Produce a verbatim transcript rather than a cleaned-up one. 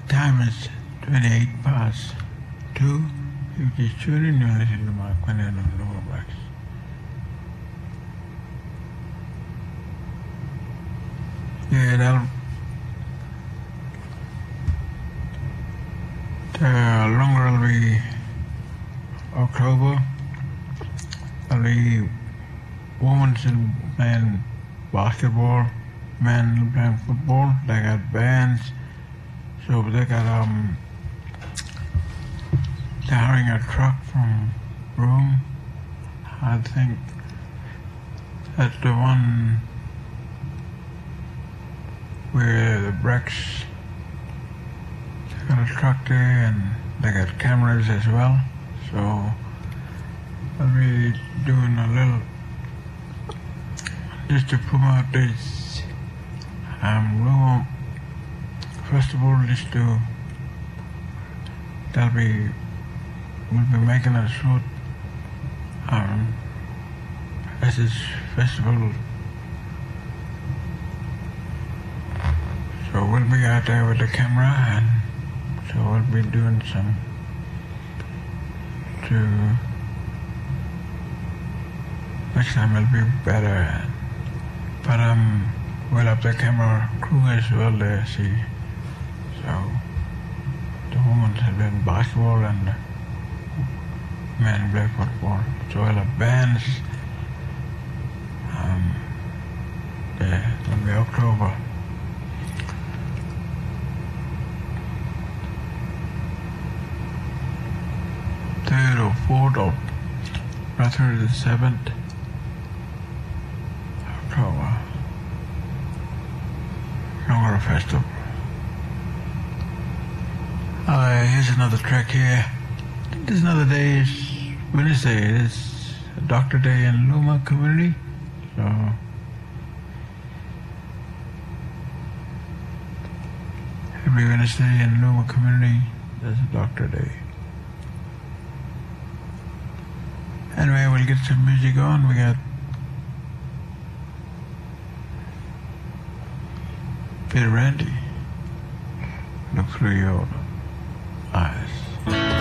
Time is twenty-eight past two. You can tune in and listen to my Quinn and Lower Blacks. Yeah, that'll the longer it'll be October. It'll be women's and men basketball, men playing football. They got bands. So they got um they're hiring a truck from Rome. I think that's the one where the Brex they got a truck there and they got cameras as well. So I'll be doing a little just to promote this um Rome festival. Just to that'll be we'll be making a short um as this festival. So we'll be out there with the camera, and so we'll be doing some to next time it'll be better. But um we'll have the camera crew as well there, see. So the women have been basketball and the men play football. So we'll have bands. Um yeah, it'll be October. Third or fourth or rather the seventh October. Younger Festival. Uh, here's another track here. I think there's another day, it's Wednesday. It is Doctor Day in Luma community. So every Wednesday in Luma community there's a Doctor Day. Anyway, we'll get some music on. We got Peter Randy. Look through your eyes.